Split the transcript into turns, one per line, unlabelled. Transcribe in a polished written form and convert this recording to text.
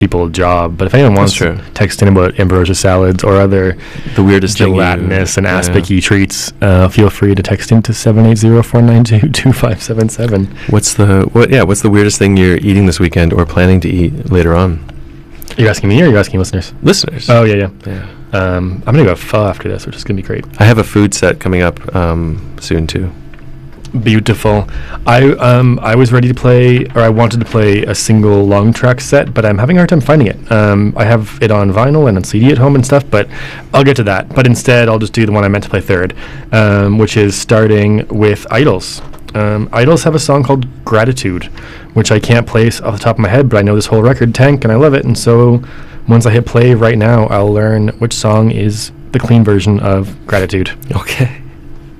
people a job. But if anyone wants to text in about ambrosia salads or other
the weirdest
gelatinous and aspicy treats, feel free to text into 780-492-2577.
What's the weirdest thing you're eating this weekend or planning to eat later on?
Are you asking me or are you asking listeners?
Listeners.
Oh, yeah. I'm going to go pho after this, which is going to be great.
I have a food set coming up soon, too.
Beautiful. I was ready to play, or I wanted to play a single long track set, but I'm having a hard time finding it. I have it on vinyl and on CD at home and stuff, but I'll get to that. But instead, I'll just do the one I meant to play third, which is starting with Idols. Idols have a song called Gratitude, which I can't place off the top of my head, but I know this whole record, Tank, and I love it. And so once I hit play right now, I'll learn which song is the clean version of Gratitude.
Okay.